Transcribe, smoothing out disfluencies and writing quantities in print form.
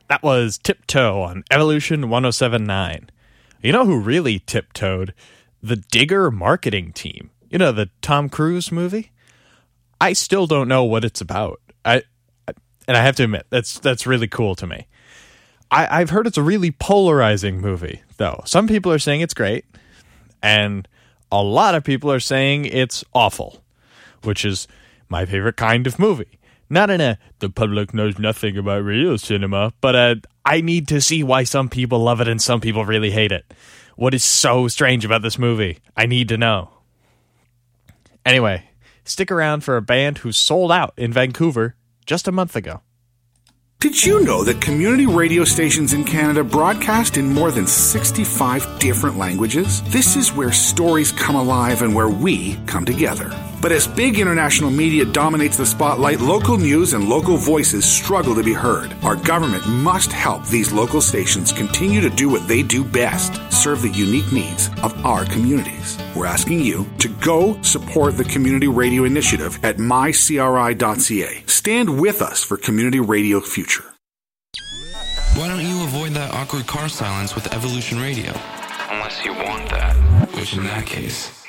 That was Tiptoe on Evolution 1079. You know who really tiptoed? The Digger marketing team. You know, the Tom Cruise movie? I still don't know what it's about. And I have to admit, that's really cool to me. I've heard it's a really polarizing movie, though. Some people are saying it's great, and a lot of people are saying it's awful, which is my favorite kind of movie. Not in a, the public knows nothing about real cinema, but I need to see why some people love it and some people really hate it. What is so strange about this movie? I need to know. Anyway, stick around for a band who sold out in Vancouver just a month ago. Did you know that community radio stations in Canada broadcast in more than 65 different languages? This is where stories come alive and where we come together. But as big international media dominates the spotlight, local news and local voices struggle to be heard. Our government must help these local stations continue to do what they do best, serve the unique needs of our communities. We're asking you to go support the Community Radio Initiative at mycri.ca. Stand with us for Community Radio Future. Why don't you avoid that awkward car silence with Evolution Radio? Unless you want that, which in that case...